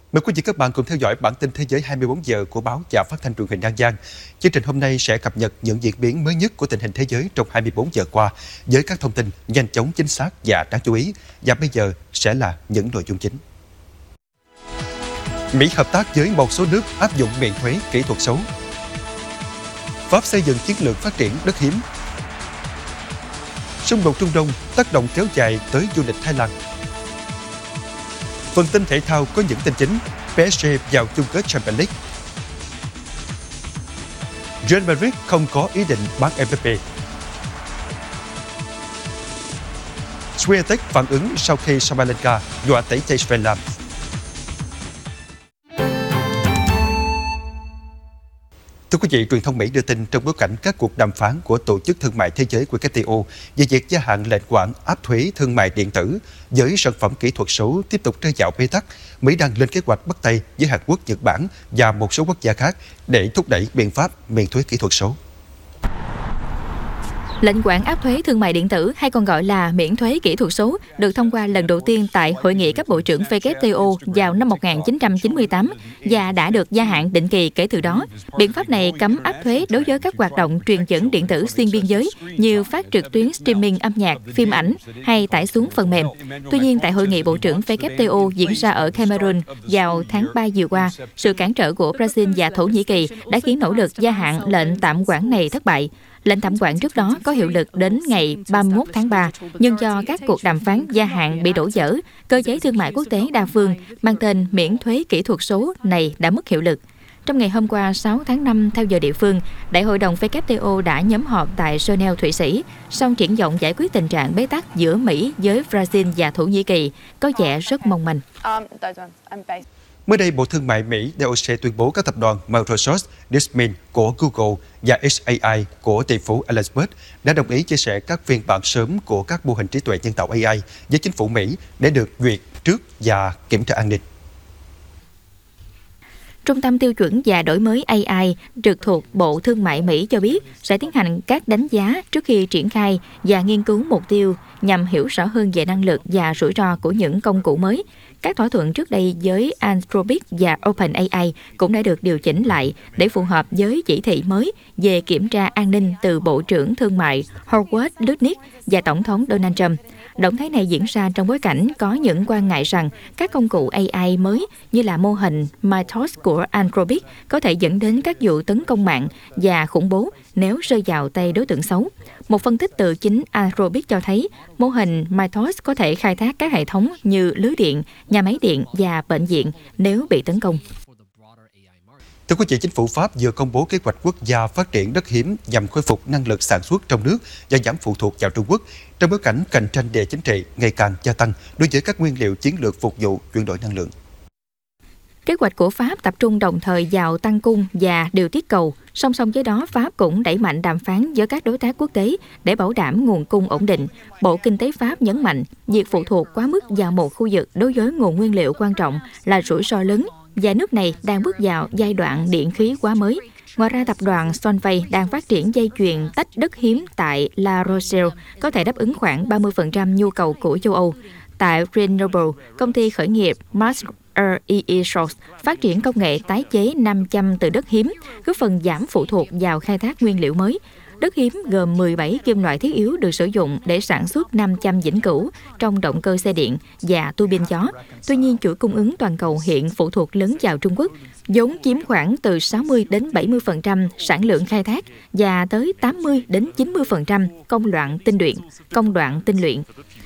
Mời quý vị các bạn cùng theo dõi bản tin Thế giới 24 giờ của báo và phát thanh truyền hình An Giang. Chương trình hôm nay sẽ cập nhật những diễn biến mới nhất của tình hình thế giới trong 24 giờ qua với các thông tin nhanh chóng, chính xác và đáng chú ý. Và bây giờ sẽ là những nội dung chính. Mỹ hợp tác với một số nước áp dụng miễn thuế kỹ thuật số. Pháp xây dựng chiến lược phát triển đất hiếm. Xung đột Trung Đông tác động kéo dài tới du lịch Thái Lan. Phần tin thể thao có những tin chính: PSG vào chung kết Champions League. Real Madrid không có ý định bán Mbappé. Swiatek phản ứng sau khi Sabalenka dọa tẩy chay Svetlana. Thưa quý vị, truyền thông Mỹ đưa tin trong bối cảnh các cuộc đàm phán của Tổ chức Thương mại Thế giới WTO về việc gia hạn lệnh quản áp thuế thương mại điện tử với sản phẩm kỹ thuật số tiếp tục rơi vào bế tắc, Mỹ đang lên kế hoạch bắt tay với Hàn Quốc, Nhật Bản và một số quốc gia khác để thúc đẩy biện pháp miễn thuế kỹ thuật số. Lệnh quản áp thuế thương mại điện tử, hay còn gọi là miễn thuế kỹ thuật số, được thông qua lần đầu tiên tại Hội nghị các bộ trưởng WTO vào năm 1998 và đã được gia hạn định kỳ kể từ đó. Biện pháp này cấm áp thuế đối với các hoạt động truyền dẫn điện tử xuyên biên giới như phát trực tuyến streaming âm nhạc, phim ảnh hay tải xuống phần mềm. Tuy nhiên, tại Hội nghị bộ trưởng WTO diễn ra ở Cameroon vào tháng 3 vừa qua, sự cản trở của Brazil và Thổ Nhĩ Kỳ đã khiến nỗ lực gia hạn lệnh tạm quản này thất bại. Lệnh tạm quản trước đó có hiệu lực đến ngày 31 tháng 3, nhưng do các cuộc đàm phán gia hạn bị đổ vỡ, cơ chế thương mại quốc tế đa phương mang tên miễn thuế kỹ thuật số này đã mất hiệu lực. Trong ngày hôm qua 6 tháng 5 theo giờ địa phương, Đại hội đồng WTO đã nhóm họp tại Geneva, Thụy Sĩ, song triển vọng giải quyết tình trạng bế tắc giữa Mỹ với Brazil và Thổ Nhĩ Kỳ có vẻ rất mong manh. Mới đây, Bộ Thương mại Mỹ DOC tuyên bố các tập đoàn Microsoft, Disney của Google và XAI của tỷ phú Elon Musk đã đồng ý chia sẻ các phiên bản sớm của các mô hình trí tuệ nhân tạo AI với chính phủ Mỹ để được duyệt trước và kiểm tra an ninh. Trung tâm tiêu chuẩn và đổi mới AI trực thuộc Bộ Thương mại Mỹ cho biết sẽ tiến hành các đánh giá trước khi triển khai và nghiên cứu mục tiêu nhằm hiểu rõ hơn về năng lực và rủi ro của những công cụ mới. Các thỏa thuận trước đây với Anthropic và OpenAI cũng đã được điều chỉnh lại để phù hợp với chỉ thị mới về kiểm tra an ninh từ Bộ trưởng Thương mại Howard Lutnick và Tổng thống Donald Trump. Động thái này diễn ra trong bối cảnh có những quan ngại rằng các công cụ AI mới như là mô hình Mythos của Anthropic có thể dẫn đến các vụ tấn công mạng và khủng bố nếu rơi vào tay đối tượng xấu. Một phân tích từ chính Anthropic cho thấy mô hình Mythos có thể khai thác các hệ thống như lưới điện, nhà máy điện và bệnh viện nếu bị tấn công. Thưa quý vị, chính phủ Pháp vừa công bố kế hoạch quốc gia phát triển đất hiếm nhằm khôi phục năng lực sản xuất trong nước và giảm phụ thuộc vào Trung Quốc trong bối cảnh cạnh tranh địa chính trị ngày càng gia tăng đối với các nguyên liệu chiến lược phục vụ chuyển đổi năng lượng. Kế hoạch của Pháp tập trung đồng thời vào tăng cung và điều tiết cầu. Song song với đó, Pháp cũng đẩy mạnh đàm phán với các đối tác quốc tế để bảo đảm nguồn cung ổn định. Bộ Kinh tế Pháp nhấn mạnh việc phụ thuộc quá mức vào một khu vực đối với nguồn nguyên liệu quan trọng là rủi ro lớn và nước này đang bước vào giai đoạn điện khí hóa mới. Ngoài ra, tập đoàn Solvay đang phát triển dây chuyền tách đất hiếm tại La Rochelle, có thể đáp ứng khoảng 30% nhu cầu của châu Âu. Tại Grenoble, công ty khởi nghiệp Mars Resources phát triển công nghệ tái chế 500 từ đất hiếm, góp phần giảm phụ thuộc vào khai thác nguyên liệu mới. Đất hiếm gồm 17 kim loại thiết yếu được sử dụng để sản xuất 500 vĩnh cửu trong động cơ xe điện và tua bin gió. Tuy nhiên, chuỗi cung ứng toàn cầu hiện phụ thuộc lớn vào Trung Quốc, vốn chiếm khoảng từ 60 đến 70% sản lượng khai thác và tới 80 đến 90% công đoạn tinh luyện.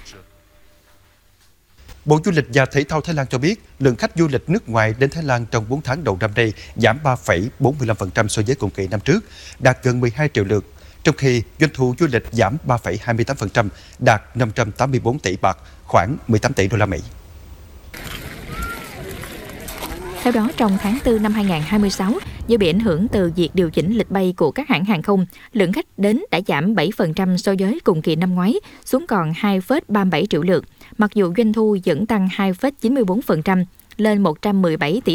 Bộ Du lịch và Thể thao Thái Lan cho biết lượng khách du lịch nước ngoài đến Thái Lan trong 4 tháng đầu năm nay giảm 3,45% so với cùng kỳ năm trước, đạt gần 12 triệu lượt, trong khi doanh thu du lịch giảm 3,28%, đạt 584 tỷ baht, khoảng 18 tỷ đô la Mỹ. Theo đó, trong tháng 4 năm 2026, do bị ảnh hưởng từ việc điều chỉnh lịch bay của các hãng hàng không, lượng khách đến đã giảm 7% so với cùng kỳ năm ngoái, xuống còn 2,37 triệu lượt, mặc dù doanh thu vẫn tăng 2,94% lên 117 tỷ